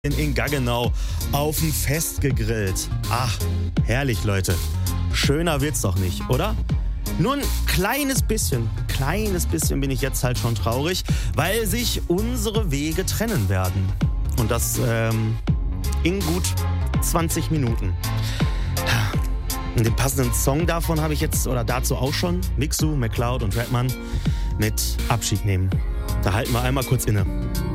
in Gaggenau auf dem Fest gegrillt. Ach, herrlich, Leute. Schöner wird's doch nicht, oder? Nur ein kleines bisschen bin ich jetzt halt schon traurig, weil sich unsere Wege trennen werden. Und das in gut 20 Minuten. Und den passenden Song davon habe ich jetzt, oder dazu auch schon, Mixu, McCloud und Redman mit Abschied nehmen. Da halten wir einmal kurz inne.